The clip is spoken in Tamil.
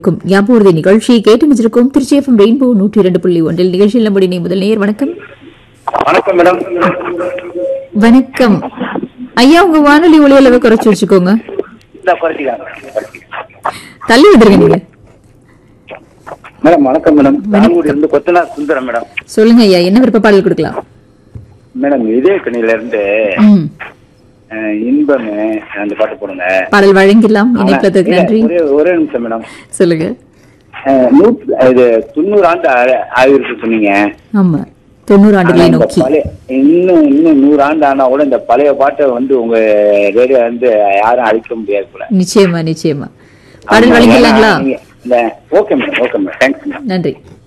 ஞாபகம் நிகழ்ச்சியை கேட்டு வச்சிருக்கோம். திருச்சி எஃப்எம் ரெயின்போ 102.1 நிகழ்ச்சியில் நம்முடைய முதல் நேயர். வணக்கம். வணக்கம் மேடம். வணக்கம் ஐயா, உங்க வானொலி ஒலி அளவை குறைச்சு வச்சுக்கோங்க. தள்ளி விடுங்க நீங்க. மேடம் வணக்கம் மேடம். நாகூரில் இருந்து கொத்தனார் சுந்தரம் மேடம். சொல்லுங்க ஐயா, என்ன விருப்ப பாடல் கொடுக்கலாம்? மேடம் இதே கணில இருந்து இன்பமே அந்த பாட்டு போடுங்க. பாடல் வழங்கிடலாம். இணைப்பதற்கு நன்றி. ஒரே நிமிஷம் மேடம். சொல்லுங்க. இது 90 ஆண்டு ஆயிருக்கு சொன்னீங்க. ஆமா, 90 ஆண்டுகளை நோக்கி. இன்னும் 100 ஆண்டு ஆனா கூட இந்த பழைய பாட்டை உங்க ரேடியோ யாரும் அழிக்க முடியாது போல. நிச்சயமா நிச்சயமா. பாடல் வழங்கிடலாங்களா? Okay madam. Okay madam. Thanks madam. நன்றி.